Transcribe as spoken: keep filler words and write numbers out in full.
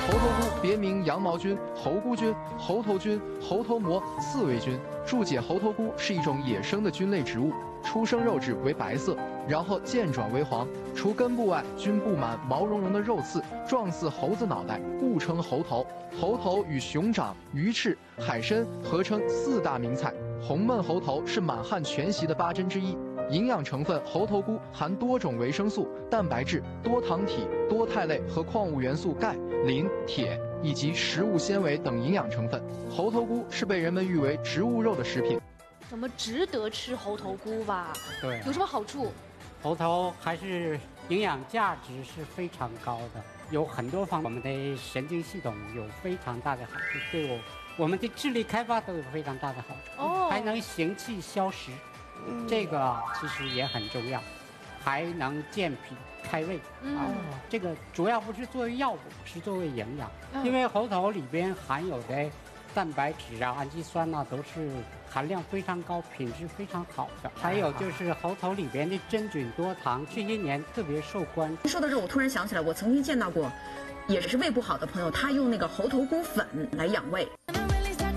猴头菇别名羊毛菌、猴菇菌、猴头菌、猴头膜、刺猬菌。注解：猴头菇是一种野生的菌类植物，出生肉质为白色，然后渐转为黄。除根部外，均布满毛茸茸的肉刺，状似猴子脑袋，故称猴头。猴头与熊掌、鱼翅、海参合称四大名菜。红焖猴头是满汉全席的八珍之一。营养成分：猴头菇含多种维生素、蛋白质、多糖体、多肽类和矿物元素钙、磷、铁以及食物纤维等营养成分。猴头菇是被人们誉为植物肉的食品。 怎么值得吃猴头菇吧？ 对， 有什么好处？ 猴头还是营养价值是非常高的，有很多方面，我们的神经系统有非常大的好处，对我我们的智力开发都有非常大的好处。哦，还能行气消食。嗯，这个其实也很重要，还能健脾开胃。嗯、啊，这个主要不是作为药物，是作为营养。嗯、因为猴头里边含有的蛋白质啊、氨基酸呐、啊，都是含量非常高、品质非常好的。还有就是猴头里边的真菌多糖，这些年特别受关注。 说到这，我突然想起来，我曾经见到过，也是胃不好的朋友，他用那个猴头菇粉来养胃。